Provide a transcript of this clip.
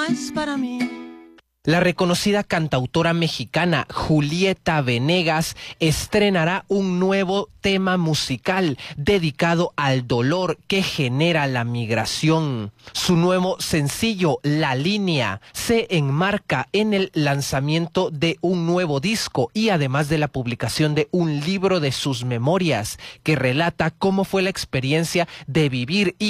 es para mí. La reconocida cantautora mexicana Julieta Venegas estrenará un nuevo tema musical dedicado al dolor que genera la migración. Su nuevo sencillo, La Línea, se enmarca en el lanzamiento de un nuevo disco y además de la publicación de un libro de sus memorias que relata cómo fue la experiencia de vivir y